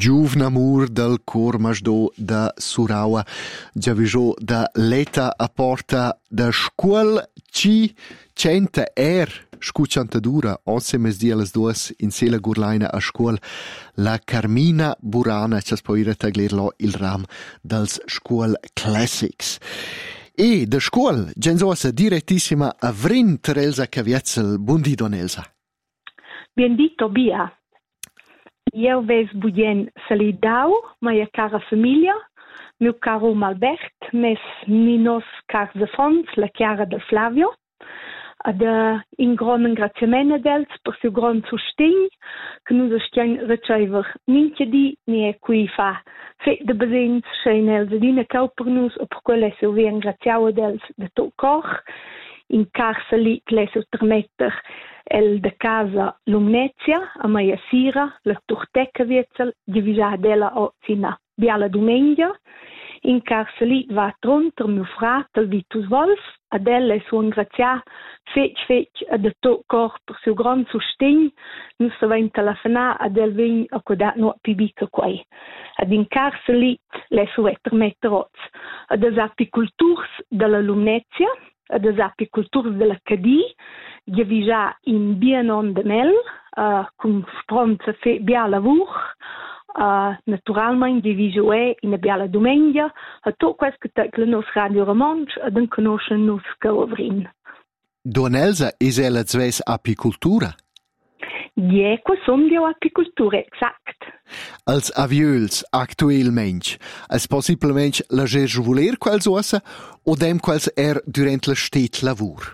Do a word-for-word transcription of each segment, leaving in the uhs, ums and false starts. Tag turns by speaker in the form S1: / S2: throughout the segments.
S1: giuvnamur del cor masdo da Suraua, già viso da leta a porta da scuol ci centa er scucciantadura onse mesdi alle duas in sela gurlaina a scuol la Carmina Burana ci spoira taglerlo il ram dels scuol classics. E da scuol genzosa direttissima a Vrin Terelsa Cavietzel. Buondì Don Elsa.
S2: Biendito Bia. Io ves budien salidau, mia cara famiglia, mio caro Malbert, mes minos cars de fons, la Chiara del Flavio, ad in gran ringraziamento dels per suo gran sustegn, che noi stiamo ricever minchia di ne qui fa fe de besens schein els adina cau per nus o per quelle se vi ringraziamo dels de tot cor, in carsa li cleso permetter el de casa Lumnezia, a mia sira, la turteca vietzel, divisa della ozina, biala domenica, in carsa li va tronter mio fratel Vitus Wolf, ad ella e suo ingrazia, fec fec a de tot cor per suo gran sustegn, nu se va in telefonar ad el vegn a codat no pibica quai. Ad in carsa li le sue permetter oz, ad as apiculturs della Lumnezia, ad as apiculturs della Cadì, divisa in Bienon de Mel, uh, con stronza fe bia lavur, uh, naturalmente diviso è in bia domenica, a tot questo che la nostra Radio Romanch ad un conoscere nos cavrin.
S1: Don Elsa, is ella zves apicultura?
S2: Die, qua som di apicultura, exact.
S1: Als aviuls actualment, es possiblement la ger voler quals ossa o dem quals er durant la stet lavur?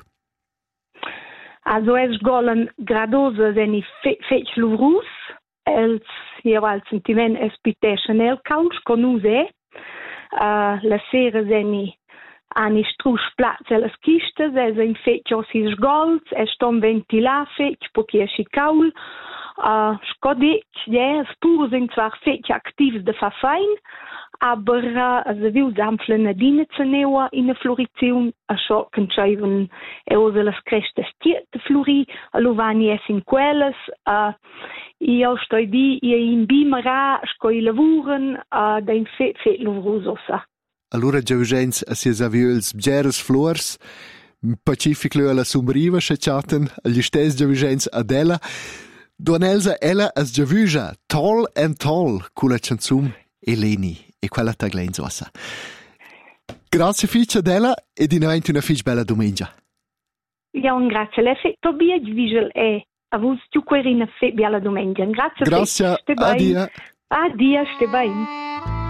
S2: Also es golen gradose sen i fech luvrus, els hier al sentiment es piteschen el couch con use, uh, la sera sen i ani strusch platz elas kistes, es in fech osis golds, es tom ventilar fech, pochi esci caul, uh, scodet, ja, es pur sind zwar fech aktiv de fa fein, aber uh, as viu zamfle nadine ceneua in a floriziun, a scho canchaiven eose las crestes tiet de flori, a lovani es in quelles, uh, io stoi di, io in bimara, scoi lavuren, uh, da in fe, fe lovrusosa.
S1: Allora Giaugens a sies aviuls bgeres flors, pacific leu alla sumbriva schachaten, agli stes Giaugens adela, Don Elsa ella as Giavuja, toll and toll, cula chanzum Eleni, e quella taglein zossa. Grazie ficia della e di noventi una fic bella domenica.
S2: Ja, un grazie. Le fe Tobia Vigel e a vus tu querina fe bella domenica. Grazie.
S1: Grazie. Adia.
S2: Adia, ste bem.